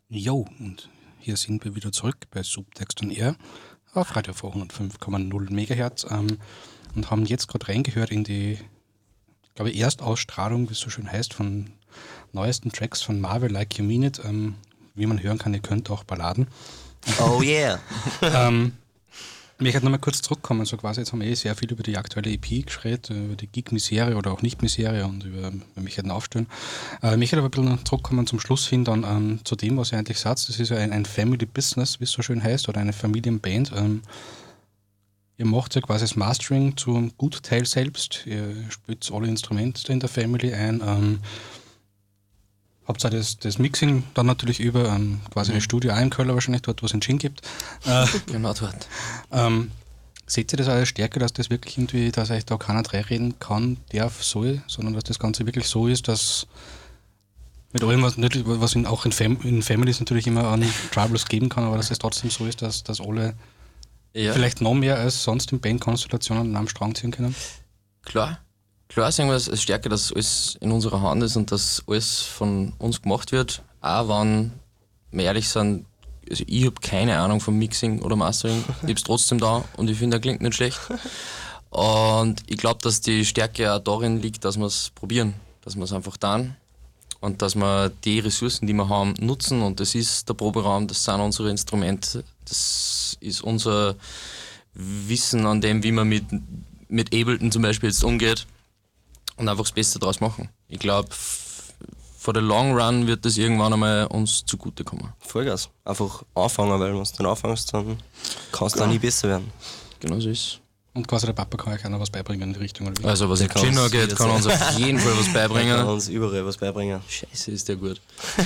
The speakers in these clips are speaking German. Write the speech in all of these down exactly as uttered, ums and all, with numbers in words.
Jo, und hier sind wir wieder zurück bei Subtext on Air auf Radio zweihundertfünf Komma null Megahertz ähm, und haben jetzt gerade reingehört in die, glaube ich, Erstausstrahlung, wie es so schön heißt, von neuesten Tracks von Marvel, Like You Mean It. Ähm, wie man hören kann, ihr könnt auch Balladen. Oh yeah! ähm, Ich möchte nochmal kurz zurückkommen, so quasi, jetzt haben wir eh sehr viel über die aktuelle E P geredet, über die Gig-Misere oder auch Nicht-Misere und über, über mich hätten aufstellen. Äh, ich möchte aber ein bisschen zurückkommen zum Schluss hin dann ähm, zu dem, was ihr eigentlich sagt. Das ist ja ein, ein Family Business, wie es so schön heißt, oder eine Familienband. Ähm, ihr macht ja quasi das Mastering zum Gutteil selbst, ihr spielt alle Instrumente in der Family ein, ähm, habt ihr das, das Mixing dann natürlich über ähm, quasi mhm. ein Studio auch im Keller wahrscheinlich, dort wo es einen Gin gibt. Äh, genau dort. Ähm, seht ihr das als Stärke, dass das wirklich irgendwie, dass euch da keiner reinreden kann, darf, soll, sondern dass das Ganze wirklich so ist, dass mit allem, was, nicht, was in, auch in, Fam- in Families natürlich immer an Troubles geben kann, aber dass es trotzdem so ist, dass, dass alle ja. vielleicht noch mehr als sonst in Bandkonstellationen am Strang ziehen können? Klar. Klar sagen wir es als Stärke, dass alles in unserer Hand ist und dass alles von uns gemacht wird. Auch wenn wir ehrlich sind, also ich habe keine Ahnung vom Mixing oder Mastering, ich habe es trotzdem da und ich finde, er klingt nicht schlecht. Und ich glaube, dass die Stärke auch darin liegt, dass wir es probieren, dass wir es einfach tun und dass wir die Ressourcen, die wir haben, nutzen. Und das ist der Proberaum, das sind unsere Instrumente, das ist unser Wissen an dem, wie man mit, mit Ableton zum Beispiel jetzt umgeht. Und einfach das Beste draus machen. Ich glaube, for the long run wird das irgendwann einmal uns zugutekommen. Vollgas. Einfach anfangen, weil wenn du dann anfängst, dann kannst du auch nie besser werden. Genau so ist es. Und quasi der Papa kann euch auch noch was beibringen in die Richtung. Oder wie? Also was in Gino geht, kann uns auf jeden Fall was beibringen. Er kann uns überall was beibringen. Scheiße, ist der gut.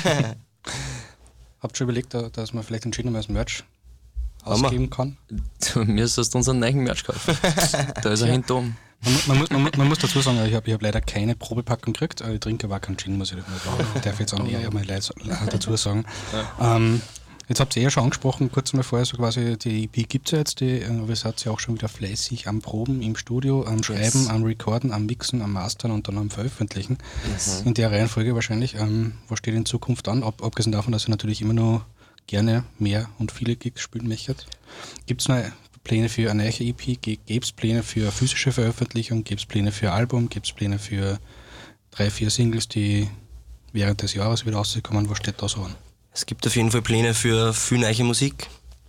Habt ihr schon überlegt, dass man vielleicht in Gino mal als Merch ausgeben kann? Du müsstest unseren neuen Merch kaufen. Da ist er ja. hinter oben. Man, man, muss, man, man muss dazu sagen, ich habe ich hab leider keine Probepackung gekriegt. Ich trinke aber keinen Gin, muss ich nicht mehr sagen. Ich darf jetzt auch eher mal dazu sagen. Ja. Ähm, jetzt habt ihr ja schon angesprochen, kurz mal vorher, so quasi die E P gibt es ja jetzt, die, aber ihr seid ja auch schon wieder fleißig am Proben, im Studio, am Schreiben, yes. am Recorden, am Mixen, am Mastern und dann am Veröffentlichen. Yes. In der Reihenfolge wahrscheinlich. Ähm, was steht in Zukunft an? Ab, abgesehen davon, dass ihr natürlich immer noch gerne mehr und viele Gigs spielen möchtet. Gibt es noch Pläne für eine neue E P? Gäbe es Pläne für physische Veröffentlichung? Gibt es Pläne für Album? Gibt es Pläne für drei, vier Singles, die während des Jahres wieder rauskommen? Was steht da so an? Es gibt auf jeden Fall Pläne für viel neue Musik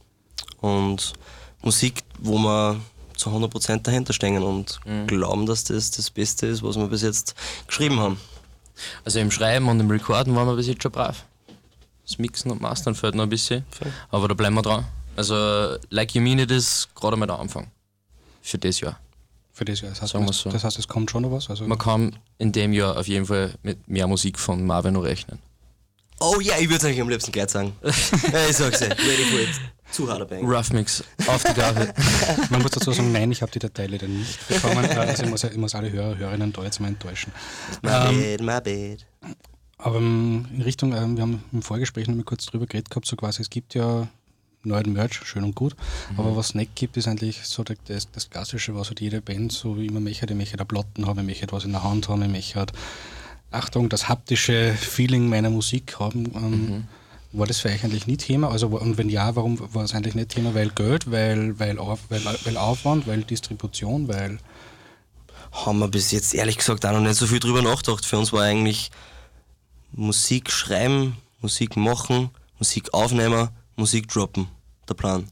und Musik, wo wir zu hundert Prozent dahinter stehen und mhm. glauben, dass das das Beste ist, was wir bis jetzt geschrieben haben. Also im Schreiben und im Recorden waren wir bis jetzt schon brav. Das Mixen und Mastern fehlt noch ein bisschen, okay. aber da bleiben wir dran. Also, Like You Mean It ist gerade mal der Anfang. Für das Jahr. Für das Jahr, das heißt, das, so. das heißt, es kommt schon noch was? Also man kann in dem Jahr auf jeden Fall mit mehr Musik von Marvin noch rechnen. Oh ja, ich würde es eigentlich am liebsten gleich sagen. Ich sag's dir, ready for it. Zu harter Bang. Rough Mix, auf die Gabel. Man muss dazu sagen, nein, ich habe die Datei leider nicht bekommen. Also ich muss, ich muss alle Hörer, Hörerinnen da jetzt mal enttäuschen. My bad, my bad. Aber in Richtung, wir haben im Vorgespräch noch mal kurz drüber geredet gehabt, so quasi, es gibt ja neuen Merch, schön und gut, mhm. aber was es nicht gibt, ist eigentlich so das, das Klassische, was halt jede Band so wie immer möchte, ich möchte da Platten haben, ich möchte was in der Hand haben, ich möchte, Achtung, das haptische Feeling meiner Musik haben. Ähm, mhm. War das für euch eigentlich nie Thema? Also, und wenn ja, warum war es eigentlich nicht Thema? Weil Geld, weil, weil, auf, weil, weil Aufwand, weil Distribution, weil... Haben wir bis jetzt ehrlich gesagt auch noch nicht so viel drüber nachgedacht. Für uns war eigentlich Musik schreiben, Musik machen, Musik aufnehmen, Musik droppen, der Plan.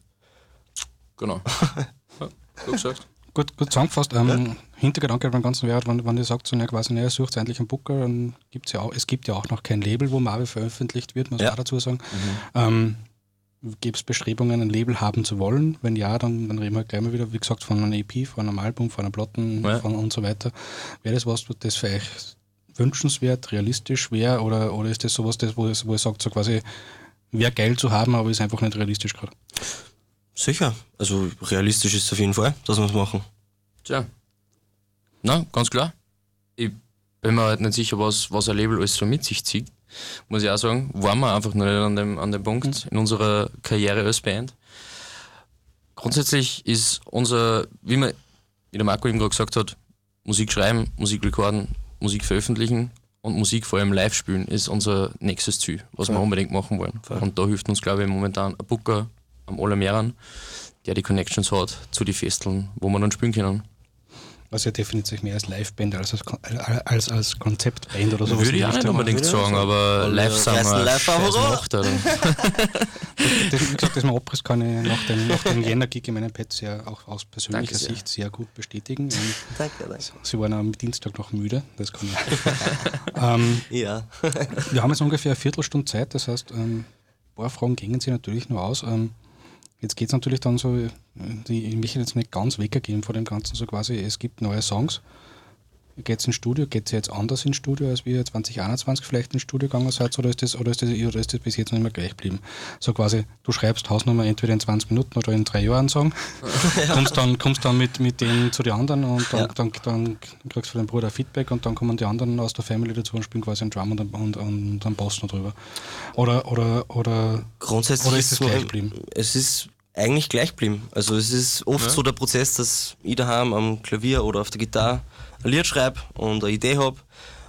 Genau. Ja, gut gesagt. Gut, gut zusammengefasst. Ähm, ja. Hintergedanke beim Ganzen wäre, wenn, wenn ihr sagt, so, ja, quasi, ne, sucht endlich einen Booker, dann gibt's ja auch, es gibt ja auch noch kein Label, wo Marvel veröffentlicht wird, muss man ja. auch dazu sagen. Mhm. Ähm, Gibt es Bestrebungen, ein Label haben zu wollen? Wenn ja, dann, dann reden wir gleich mal wieder, wie gesagt, von einer E P, von einem Album, von einer Platten ja. von und so weiter. Wäre das was, das für euch wünschenswert, realistisch wäre, oder, oder ist das sowas, das, wo, wo ihr sagt, so quasi, wäre geil zu haben, aber ist einfach nicht realistisch gerade? Sicher. Also realistisch ist es auf jeden Fall, dass wir es machen. Tja. Na, ganz klar. Ich bin mir halt nicht sicher, was, was ein Label alles so mit sich zieht. Muss ich auch sagen, waren wir einfach noch nicht an dem, an dem Punkt mhm. in unserer Karriere als Band. Grundsätzlich ist unser, wie, man, wie der Marco eben gerade gesagt hat, Musik schreiben, Musik recorden, Musik veröffentlichen und Musik vor allem live spielen ist unser nächstes Ziel, was Voll. wir unbedingt machen wollen. Voll. Und da hilft uns, glaube ich, momentan ein Booker am allermehreren, der die Connections hat zu den Festeln, wo wir dann spielen können. Was ja definitiv mehr als Liveband als als, als, als Konzeptband oder so. Würde ich auch nicht unbedingt sagen, aber live sind wir live gemacht. Wie gesagt, dass man Abriss kann ich nach dem, nach dem Jänner-Gig in meinem Pet sehr, auch aus persönlicher Danke Sicht sehr gut bestätigen. Und danke, danke. Sie waren am Dienstag noch müde, das kann ich. ähm, ja. Wir haben jetzt ungefähr eine Viertelstunde Zeit, das heißt, ähm, ein paar Fragen gingen Sie natürlich noch aus. Ähm, Jetzt geht es natürlich dann so, die, ich möchte jetzt nicht ganz weggehen von dem Ganzen, so quasi, es gibt neue Songs. Geht es ins Studio, geht es jetzt anders ins Studio, als wir zwanzig einundzwanzig vielleicht ins Studio gegangen seid, oder ist das, oder ist das, oder ist das bis jetzt noch immer gleich geblieben? So quasi, du schreibst Hausnummer entweder in zwanzig Minuten oder in drei Jahren einen Song, ja. kommst dann, kommst dann mit, mit denen zu den anderen und dann, ja. dann, dann kriegst du von deinem Bruder Feedback und dann kommen die anderen aus der Family dazu und spielen quasi einen Drum und, und, und dann Bass noch drüber. Oder, oder, oder, Grundsätzlich oder ist es gleich geblieben? Es ist eigentlich gleich geblieben. Also es ist oft ja. so der Prozess, dass ich daheim am Klavier oder auf der Gitarre ein Lied schreibe und eine Idee habe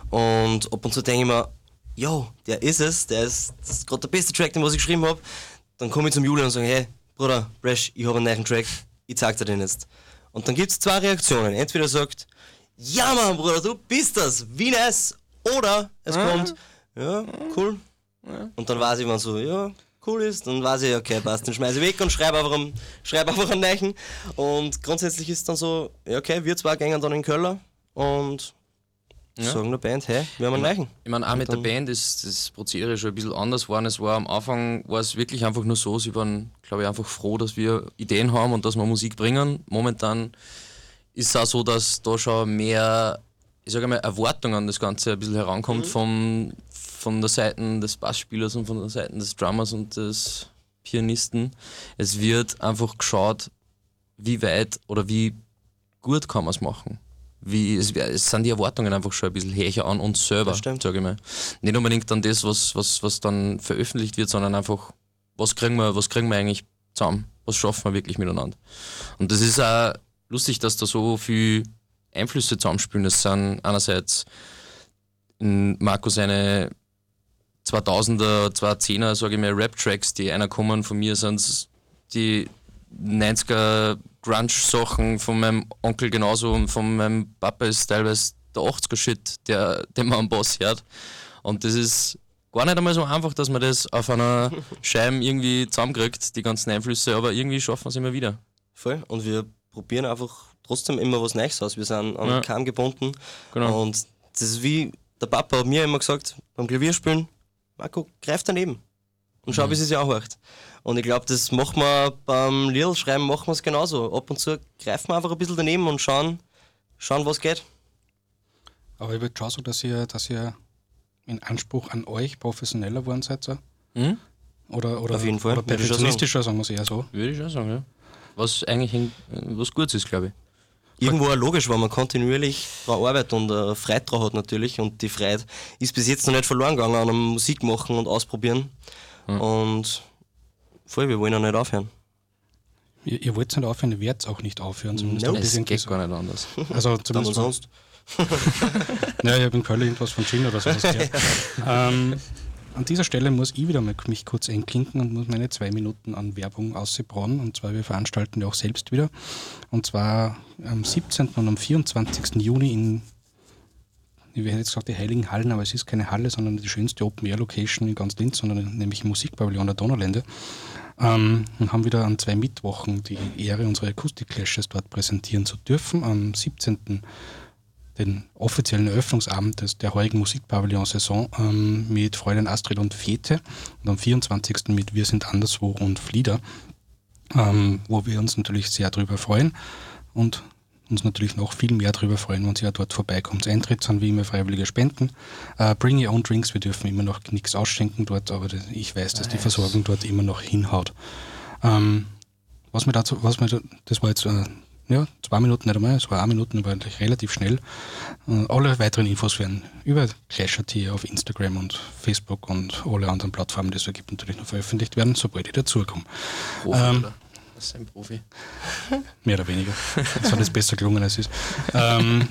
und ab und zu denke ich mir, yo, der ist es, der ist, das ist gerade der beste Track, den was ich geschrieben habe. Dann komme ich zum Julian und sage, hey, Bruder, Bresh, ich habe einen neuen Track, ich zeig dir den jetzt. Und dann gibt es zwei Reaktionen. Entweder sagt, ja Mann, Bruder, du bist das, wie nice. Oder es mhm. kommt, ja, cool. Mhm. Und dann weiß ich, wenn so, ja, cool ist, dann weiß ich, okay, passt, dann schmeiße ich weg und schreibe einfach einen, schreibe einfach einen Neichen. Und grundsätzlich ist dann so, ja, okay, wir zwei gehen dann in Köln und ja. sagen der Band, hey, wir haben einen Neichen. Ich meine, auch mit der Band ist das Prozedere schon ein bisschen anders geworden. Es war am Anfang, war es wirklich einfach nur so, sie waren, glaube ich, einfach froh, dass wir Ideen haben und dass wir Musik bringen. Momentan ist es auch so, dass da schon mehr, ich sage mal, Erwartung an das Ganze ein bisschen herankommt mhm. vom, von der Seite des Bassspielers und von der Seite des Drummers und des Pianisten. Es wird einfach geschaut, wie weit oder wie gut kann man es machen. Wie, es, es sind die Erwartungen einfach schon ein bisschen höher an uns selber, sage ich mal. Nicht unbedingt dann das, was, was, was dann veröffentlicht wird, sondern einfach, was kriegen wir, was kriegen wir eigentlich zusammen? Was schaffen wir wirklich miteinander? Und das ist auch lustig, dass da so viele Einflüsse zusammenspielen. Das sind einerseits Marco seine zweitausender, zweitausendzehner, sage ich mal, Rap-Tracks, die einer kommen, von mir sind die neunziger Grunge-Sachen von meinem Onkel genauso und von meinem Papa ist teilweise der achtziger-Shit, der, den man am Bass hört. Und das ist gar nicht einmal so einfach, dass man das auf einer Scheibe irgendwie zusammenkriegt, die ganzen Einflüsse, aber irgendwie schaffen wir es immer wieder. Voll, und wir probieren einfach trotzdem immer was Neues aus. Wir sind an ja. keinem gebunden. Genau. Und das ist wie der Papa hat mir immer gesagt, beim Klavierspielen, Marco, greif daneben und schau, mhm. wie es sich anhört. Und ich glaube, das machen wir beim Liedl-Schreiben machen wir es genauso. Ab und zu greifen wir einfach ein bisschen daneben und schauen, schauen was geht. Aber ich würde schon sagen, dass ihr, dass ihr in Anspruch an euch professioneller geworden seid. So? Mhm. Oder, oder, Auf jeden Fall. Oder perfektionistischer, sagen wir es eher so. Würde ich schon sagen, ja. Was eigentlich ein, was Gutes ist, glaube ich. Irgendwo auch logisch, weil man kontinuierlich daran arbeitet und äh, Freude daran hat natürlich. Und die Freude ist bis jetzt noch nicht verloren gegangen an einem Musik machen und ausprobieren. Mhm. Und voll, wir wollen auch nicht aufhören. Ihr, ihr wollt nicht aufhören, ihr werdet auch nicht aufhören. Zumindest no, es geht so. Gar nicht anders. Also zumindest sonst. Ja, ich habe in Köln irgendwas von Gin oder sowas gehört. ähm, An dieser Stelle muss ich wieder mal mich kurz einklinken und muss meine zwei Minuten an Werbung ausbrauen. Und zwar, wir veranstalten ja auch selbst wieder. Und zwar am siebzehnten und am vierundzwanzigsten Juni in, ich hätte jetzt gesagt die Heiligen Hallen, aber es ist keine Halle, sondern die schönste Open-Air-Location in ganz Linz, sondern nämlich im Musikpavillon der Donaulände. Ähm, und haben wieder an zwei Mittwochen die Ehre, unsere Akustik-Clashes dort präsentieren zu dürfen. Am siebzehnten den offiziellen Eröffnungsabend des, der heurigen Musikpavillon-Saison ähm, mit Fräulein Astrid und Fete und am vierundzwanzigsten mit Wir sind anderswo und Flieder, ähm, wo wir uns natürlich sehr drüber freuen und uns natürlich noch viel mehr drüber freuen, wenn Sie ja dort vorbeikommt. Eintritt sind wie immer freiwillige Spenden. Uh, bring your own drinks, wir dürfen immer noch nichts ausschenken dort, aber das, ich weiß, dass die Versorgung dort immer noch hinhaut. Ähm, was mir dazu, was mir, das war jetzt äh, ja, zwei Minuten nicht einmal, es war eine Minute, aber relativ schnell. Uh, alle weiteren Infos werden über Clash.at auf Instagram und Facebook und alle anderen Plattformen, die es so gibt, natürlich noch veröffentlicht werden, sobald ich dazukomme. Ähm, das ist ein Profi. Mehr oder weniger. Das hat jetzt besser gelungen, als es ist. Ähm,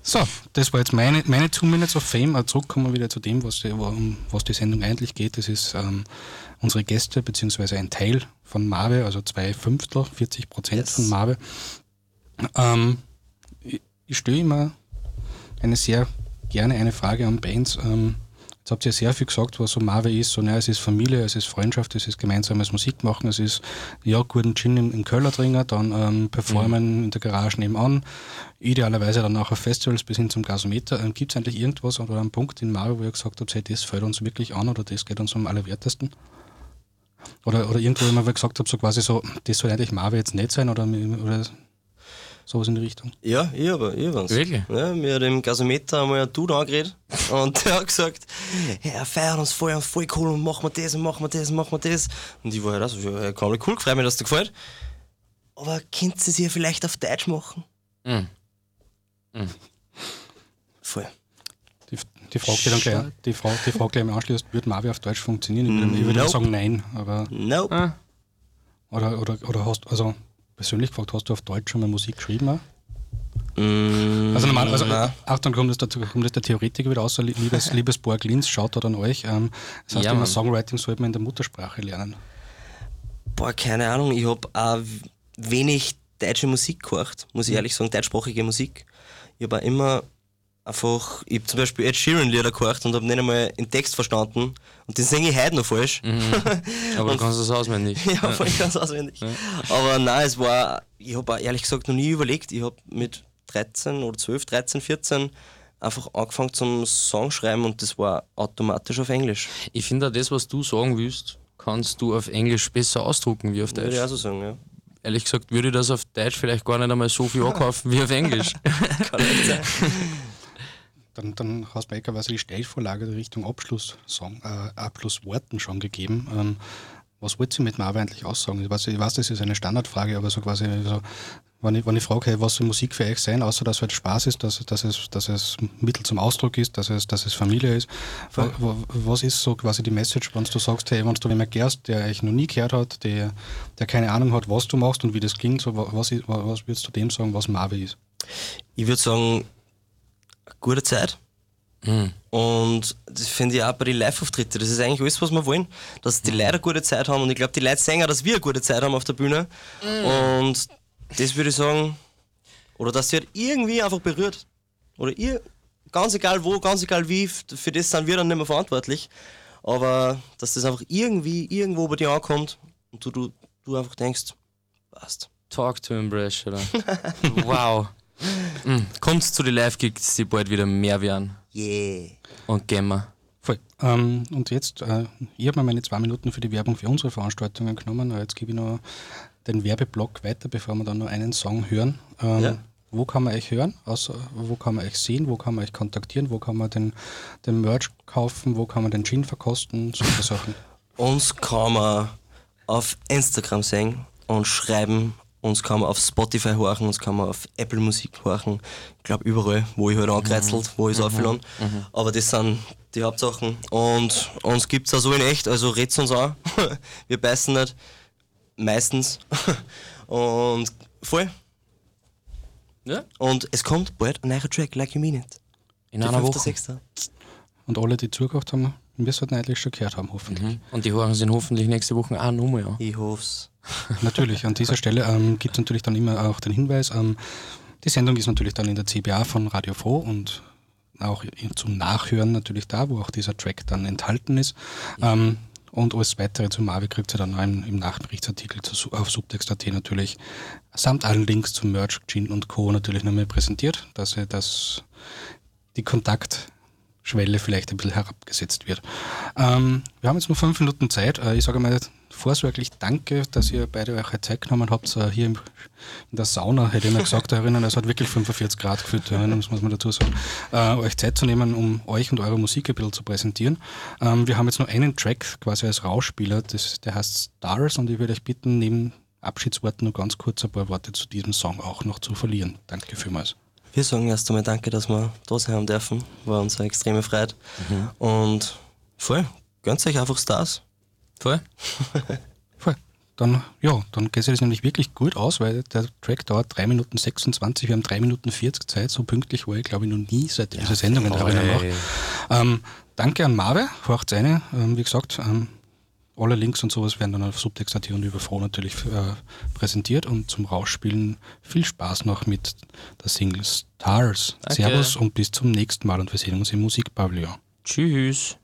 So, das war jetzt meine, meine Two Minutes of Fame. Aber zurück kommen wir wieder zu dem, was die, um was die Sendung eigentlich geht. Das ist ähm, unsere Gäste, beziehungsweise ein Teil von Marve, also zwei Fünftel, vierzig Prozent yes. von Marve. Ähm, ich, ich stelle immer eine sehr gerne eine Frage an Bands. Ähm, jetzt habt ihr sehr viel gesagt, was so Marve ist. So, naja, es ist Familie, es ist Freundschaft, es ist gemeinsames Musik machen, es ist ja guten Gin im, im Keller trinken, dann ähm, performen mhm. in der Garage nebenan, idealerweise dann auch auf Festivals bis hin zum Gasometer. Ähm, Gibt es eigentlich irgendwas oder einen Punkt in Marve, wo ihr gesagt habt, hey, das fällt uns wirklich an oder das geht uns am allerwertesten? Oder, oder irgendwo, wo man gesagt habt, so quasi so, das soll eigentlich Marve jetzt nicht sein oder, oder sowas in die Richtung? Ja, ich habe ich hab's. Wirklich? Ja, mir hat im Gasometer einmal ein Dude angeredet und der hat gesagt, hey, er feiert uns voll, voll cool und machen wir das und machen wir das und machen wir das. Und ich war halt auch so, ja, kann cool, gefreut mich, dass dir gefällt. Aber könnt ihr sie vielleicht auf Deutsch machen? Mhm. Mhm. Voll. Die, die Frage, die dann gleich, die Frage, die Frage gleich im Anschluss, wird Marve auf Deutsch funktionieren? Ich würde, ich würde Nope. sagen nein, aber... Nope. Ah. Oder, oder, oder hast also persönlich gefragt, hast du auf Deutsch schon mal Musik geschrieben? Auch? Mm, Also normal, also nein. Achtung, kommt das, dazu, kommt das der Theoretiker wieder aus, liebes, liebes Borg Linz, schaut dort an euch. Ähm, das heißt, Ja, immer Mann. Songwriting sollte man in der Muttersprache lernen. Boah, keine Ahnung, ich hab auch wenig deutsche Musik gehört, muss ich ehrlich sagen, deutschsprachige Musik. Ich hab auch immer einfach, ich hab zum Beispiel Ed Sheeran Lieder gehört und hab nicht einmal den Text verstanden und den singe ich heute noch falsch. Mhm. Aber du kannst das auswendig. Ja, voll ganz auswendig. Ja. Aber nein, es war, ich hab auch ehrlich gesagt noch nie überlegt, ich hab mit dreizehn oder zwölf, dreizehn, vierzehn einfach angefangen zum Songschreiben und das war automatisch auf Englisch. Ich finde auch das, was du sagen willst, kannst du auf Englisch besser ausdrucken wie auf Würde Deutsch. ich auch so sagen, ja. Ehrlich gesagt würde ich das auf Deutsch vielleicht gar nicht einmal so viel ankaufen wie auf Englisch. Kann nicht sein. Dann, dann hast du mir quasi die Steilvorlage Richtung Abschlusssong, äh, Abschlussworten schon gegeben. Ähm, was wollt ihr mit Marve eigentlich aussagen? Ich weiß, ich weiß, das ist eine Standardfrage, aber so quasi, so, wenn, ich, wenn ich frage, hey, was soll Musik für euch sein, außer dass es halt Spaß ist, dass, dass, es, dass es Mittel zum Ausdruck ist, dass es, dass es Familie ist. Wa- wa- Was ist so quasi die Message, wenn du sagst, hey, wenn du jemanden gehörst, der euch noch nie gehört hat, der, der keine Ahnung hat, was du machst und wie das klingt, so, wa- was, ist, wa- was würdest du dem sagen, was Marve ist? Ich würde sagen, eine gute Zeit. Mhm. Und das finde ich auch bei den Live-Auftritten. Das ist eigentlich alles, was wir wollen. Dass die Leute eine gute Zeit haben und ich glaube, die Leute sehen auch, dass wir eine gute Zeit haben auf der Bühne. Mhm. Und das würde ich sagen, oder dass sie halt irgendwie einfach berührt. Oder ihr, ganz egal wo, ganz egal wie, für das sind wir dann nicht mehr verantwortlich. Aber dass das einfach irgendwie irgendwo bei dir ankommt und du, du, du einfach denkst, passt. Talk to him, Bresh, oder? Wow. Mhm. Kommt zu den Live-Gigs, die bald wieder mehr werden. Yeah. Und gehen wir. Voll. Ähm, und jetzt, äh, ich habe mir meine zwei Minuten für die Werbung für unsere Veranstaltungen genommen. Äh, Jetzt gebe ich noch den Werbeblock weiter, bevor wir dann noch einen Song hören. Ähm, Ja. Wo kann man euch hören? Also, wo kann man euch sehen? Wo kann man euch kontaktieren? Wo kann man den, den Merch kaufen? Wo kann man den Gin verkosten? Solche Sachen. Uns kann man auf Instagram sehen und schreiben. Uns kann man auf Spotify horchen, uns kann man auf Apple Musik horchen. Ich glaube überall, wo ich halt angekreuzelt, wo ich es aufladen. Aber das sind die Hauptsachen. Und uns gibt es auch so in echt, also red's uns an. Wir beißen nicht. Meistens. Und voll. Ja? Und es kommt bald ein neuer Track, Like You Mean It. In Der einer fünfter, Woche. sechster. Und alle, die zugehört haben, wir sollten eigentlich schon gehört haben, hoffentlich. Mhm. Und die hören sind hoffentlich nächste Woche auch nochmal an. Ich hoff's. Natürlich, an dieser Stelle ähm, gibt es natürlich dann immer auch den Hinweis, ähm, die Sendung ist natürlich dann in der C B A von Radio Froh und auch zum Nachhören natürlich da, wo auch dieser Track dann enthalten ist. Ähm, und alles weitere zu Marve kriegt ihr dann auch im, im Nachberichtsartikel zu, auf subtext punkt at natürlich samt allen Links zum Merch, Gin und Co. natürlich nochmal präsentiert, dass ihr das, die Kontaktschwelle vielleicht ein bisschen herabgesetzt wird. Ähm, wir haben jetzt nur fünf Minuten Zeit. Äh, ich sage mal vorsorglich danke, dass ihr beide euch Zeit genommen habt. Äh, hier im, in der Sauna, hätte ich mir gesagt, erinnern, es hat wirklich fünfundvierzig Grad gefühlt, ja, das muss man dazu sagen. Äh, euch Zeit zu nehmen, um euch und eure Musik ein bisschen zu präsentieren. Ähm, wir haben jetzt nur einen Track quasi als Rausspieler, das, der heißt Stars, und ich würde euch bitten, neben Abschiedsworten nur ganz kurz ein paar Worte zu diesem Song auch noch zu verlieren. Danke vielmals. Wir sagen erst einmal danke, dass wir da sein haben dürfen. War uns eine extreme Freude. Und voll, gönnt euch einfach Stars. Voll? Voll. dann, ja, dann geht sich das nämlich wirklich gut aus, weil der Track dauert drei Minuten sechsundzwanzig, wir haben drei Minuten vierzig Zeit, so pünktlich war ich glaube ich noch nie seit dieser Sendung in der Arena noch. Ähm, danke an Marve, horcht eine, ähm, wie gesagt, ähm, alle Links und sowas werden dann auf Subtext Punkt at und über Froh natürlich äh, präsentiert und zum Rausspielen viel Spaß noch mit der Single Stars. Danke. Servus und bis zum nächsten Mal und wir sehen uns im Musikpavillon. Tschüss.